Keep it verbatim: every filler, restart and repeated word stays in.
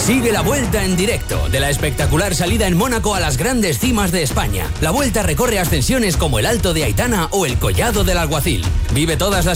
Sigue la Vuelta en directo, de la espectacular salida en Mónaco a las grandes cimas de España. La Vuelta recorre ascensiones como el Alto de Aitana o el Collado del Alguacil. Vive todas las